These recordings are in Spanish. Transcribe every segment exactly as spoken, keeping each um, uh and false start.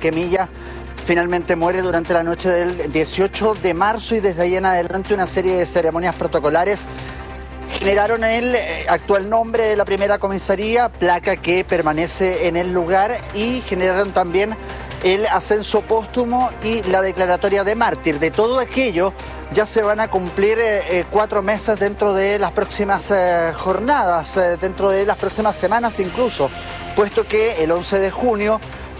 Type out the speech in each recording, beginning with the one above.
Manquemilla finalmente muere durante la noche del dieciocho de marzo y desde ahí en adelante una serie de ceremonias protocolares generaron el actual nombre de la primera comisaría, placa que permanece en el lugar, y generaron también el ascenso póstumo y la declaratoria de mártir. De todo aquello ya se van a cumplir eh, cuatro meses dentro de las próximas eh, jornadas, eh, dentro de las próximas semanas incluso, puesto que el once de junio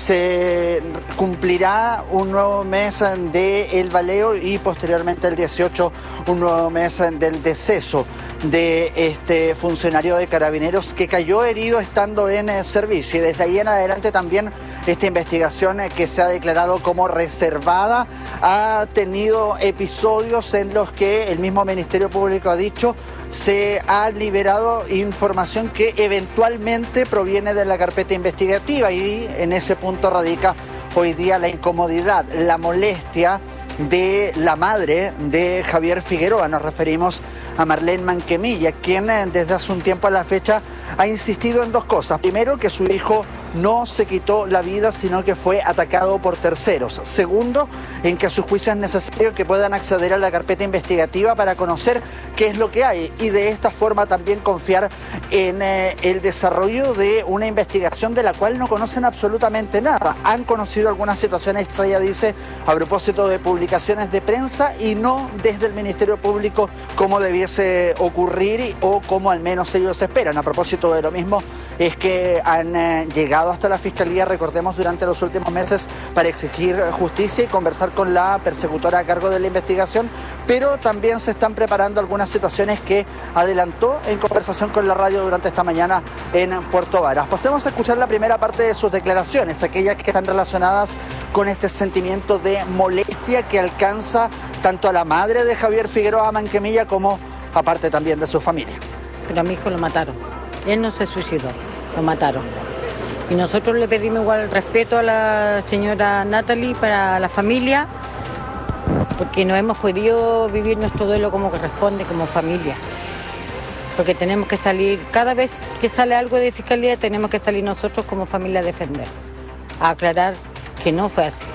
se cumplirá un nuevo mes del baleo y posteriormente el dieciocho un nuevo mes del deceso de este funcionario de Carabineros que cayó herido estando en eh, servicio. Y desde ahí en adelante también esta investigación eh, que se ha declarado como reservada ha tenido episodios en los que el mismo Ministerio Público ha dicho se ha liberado información que eventualmente proviene de la carpeta investigativa, y en ese punto radica hoy día la incomodidad, la molestia de la madre de Javier Figueroa. Nos referimos a Marlene Manquemilla, quien desde hace un tiempo a la fecha ha insistido en dos cosas. Primero, que su hijo no se quitó la vida, sino que fue atacado por terceros. Segundo, en que a su juicio es necesario que puedan acceder a la carpeta investigativa para conocer qué es lo que hay y de esta forma también confiar en eh, el desarrollo de una investigación de la cual no conocen absolutamente nada. Han conocido algunas situaciones, ella dice, a propósito de publicaciones de prensa y no desde el Ministerio Público como debiese ocurrir o como al menos ellos esperan. A propósito de lo mismo es que han eh, llegado hasta la Fiscalía, recordemos, durante los últimos meses para exigir justicia y conversar con la persecutora a cargo de la investigación, pero también se están preparando algunas situaciones que adelantó en conversación con la radio durante esta mañana en Puerto Varas. Pasemos a escuchar la primera parte de sus declaraciones, aquellas que están relacionadas con este sentimiento de molestia que alcanza tanto a la madre de Javier Figueroa Manquemilla como aparte también de su familia. Pero a mi hijo lo mataron, él no se suicidó, lo mataron. Y nosotros le pedimos igual respeto a la señora Natalie para la familia, porque no hemos podido vivir nuestro duelo como corresponde, como familia. Porque tenemos que salir, cada vez que sale algo de Fiscalía, tenemos que salir nosotros como familia a defender, a aclarar que no fue así.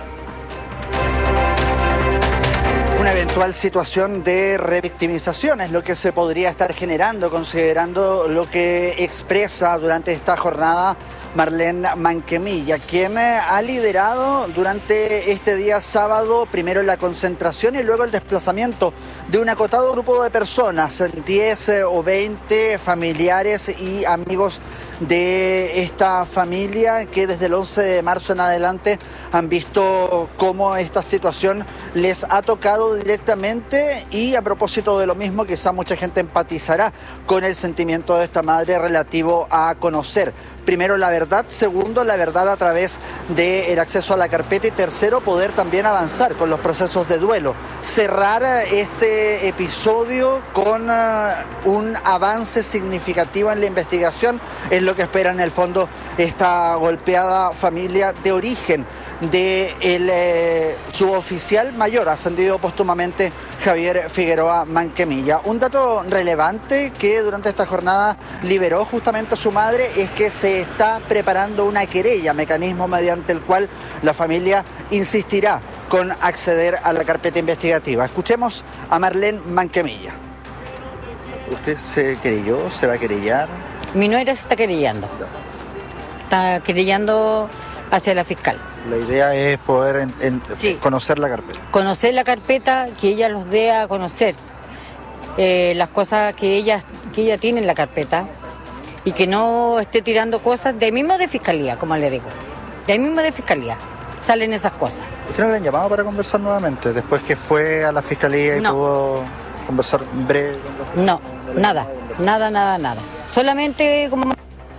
Una eventual situación de revictimización es lo que se podría estar generando, considerando lo que expresa durante esta jornada Marlene Manquemilla, quien ha liderado durante este día sábado primero la concentración y luego el desplazamiento de un acotado grupo de personas, diez o veinte familiares y amigos de esta familia que desde el once de marzo en adelante han visto cómo esta situación les ha tocado directamente, y a propósito de lo mismo quizá mucha gente empatizará con el sentimiento de esta madre relativo a conocer primero la verdad, segundo la verdad a través del acceso a la carpeta y tercero poder también avanzar con los procesos de duelo, cerrar este episodio con uh, un avance significativo en la investigación, es lo que espera en el fondo esta golpeada familia de origen de el eh, suboficial mayor ascendido póstumamente Javier Figueroa Manquemilla. Un dato relevante que durante esta jornada liberó justamente a su madre es que se está preparando una querella, mecanismo mediante el cual la familia insistirá con acceder a la carpeta investigativa. Escuchemos a Marlene Manquemilla. ¿Usted se querelló? ¿Se va a querellar? Mi nuera se está querellando. Está querellando hacia la fiscal. La idea es poder en, en, sí. conocer la carpeta. Conocer la carpeta, que ella los dé a conocer eh, las cosas que ella, que ella tiene en la carpeta y que no esté tirando cosas de ahí mismo de fiscalía, como le digo. De ahí mismo de fiscalía salen esas cosas. ¿Usted no le han llamado para conversar nuevamente después que fue a la fiscalía y no. pudo conversar breve? No, nada, nada, nada, nada. Solamente como...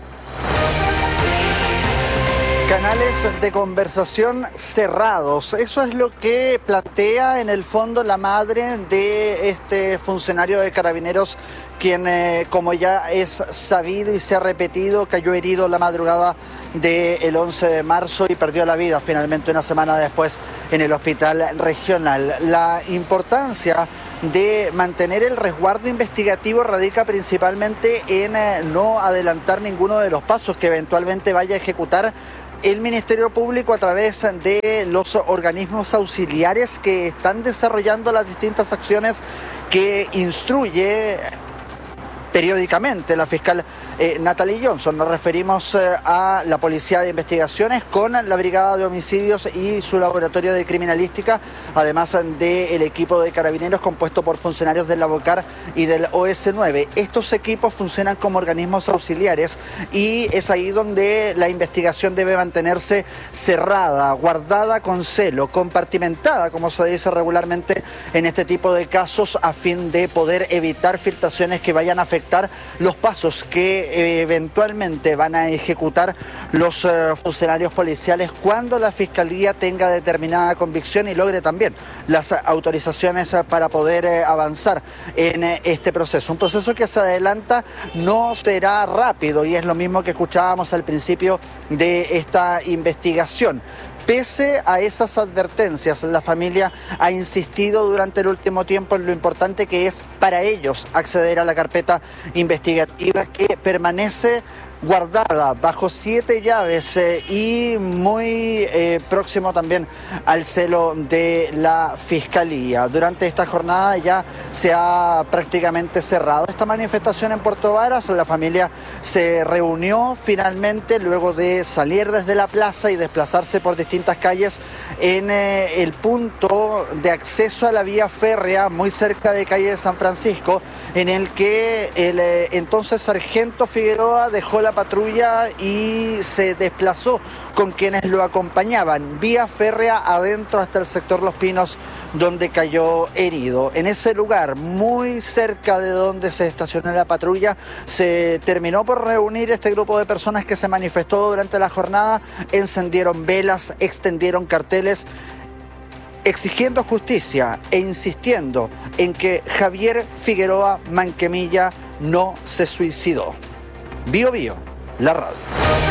Canales de conversación cerrados, eso es lo que plantea en el fondo la madre de este funcionario de Carabineros, quien eh, como ya es sabido y se ha repetido, cayó herido la madrugada del once de marzo y perdió la vida finalmente una semana después en el hospital regional. La importancia de mantener el resguardo investigativo radica principalmente en eh, no adelantar ninguno de los pasos que eventualmente vaya a ejecutar el Ministerio Público, a través de los organismos auxiliares que están desarrollando las distintas acciones que instruye periódicamente la fiscal eh, Natalie Johnson. Nos referimos eh, a la Policía de Investigaciones con la Brigada de Homicidios y su Laboratorio de Criminalística, además del equipo de carabineros compuesto por funcionarios del LABOCAR y del O S nueve. Estos equipos funcionan como organismos auxiliares y es ahí donde la investigación debe mantenerse cerrada, guardada con celo, compartimentada, como se dice regularmente en este tipo de casos, a fin de poder evitar filtraciones que vayan a afectar los pasos que eh, eventualmente van a ejecutar los eh, funcionarios policiales cuando la Fiscalía tenga determinada convicción y logre también las autorizaciones eh, para poder eh, avanzar en eh, este proceso. Un proceso que se adelanta, no será rápido, y es lo mismo que escuchábamos al principio de esta investigación. Pese a esas advertencias, la familia ha insistido durante el último tiempo en lo importante que es para ellos acceder a la carpeta investigativa, que permanece guardada bajo siete llaves eh, y muy eh, próximo también al celo de la Fiscalía. Durante esta jornada ya se ha prácticamente cerrado esta manifestación en Puerto Varas. La familia se reunió finalmente luego de salir desde la plaza y desplazarse por distintas calles en eh, el punto de acceso a la vía férrea muy cerca de calle de San Francisco, en el que el eh, entonces sargento Figueroa dejó la patrulla y se desplazó con quienes lo acompañaban, vía férrea adentro hasta el sector Los Pinos, donde cayó herido. En ese lugar, muy cerca de donde se estacionó la patrulla, se terminó por reunir este grupo de personas que se manifestó durante la jornada. Encendieron velas, extendieron carteles exigiendo justicia e insistiendo en que Javier Figueroa Manquemilla no se suicidó. Bío Bío, la radio.